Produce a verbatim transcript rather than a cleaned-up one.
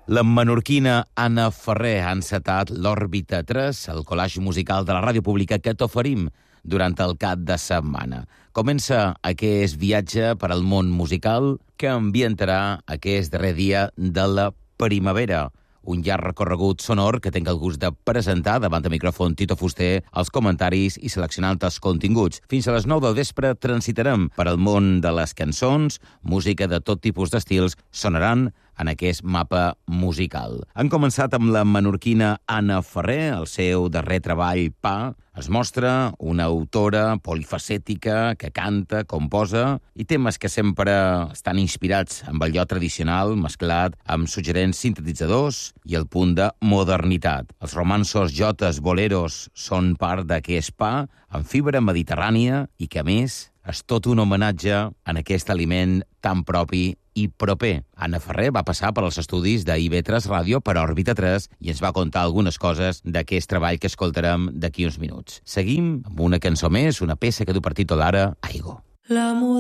La menorquina Anna Ferrer ha encetat l'Òrbita tres, el collage musical de la ràdio pública que t'oferim durant el cap de setmana. Comença aquest viatge per al món musical que ambientarà aquest darrer dia de la primavera. Un llarg recorregut sonor que tinc el gust de presentar davant de micròfon Tito Fuster, els comentaris i seleccionant els continguts. Fins a les nou del vespre transitarem per al món de les cançons, música de tot tipus d'estils sonaran en aquest mapa musical. Han començat amb la menorquina Anna Ferrer, el seu darrer treball, Pa. Es mostra una autora polifacètica que canta, composa i temes que sempre estan inspirats amb allò tradicional mesclat amb suggerents sintetitzadors i el punt de modernitat. Els romanços, jotes, boleros són part d'aquest Pa amb fibra mediterrània i que, a més, és tot un homenatge en aquest aliment tan propi i proper. Anna Ferrer va passar per als estudis d'I V tres Ràdio per Òrbita tres i ens va contar algunes coses d'aquest treball que escoltarem d'aquí uns minuts. Seguim amb una cançó més, una peça que du per títol ara Aigo.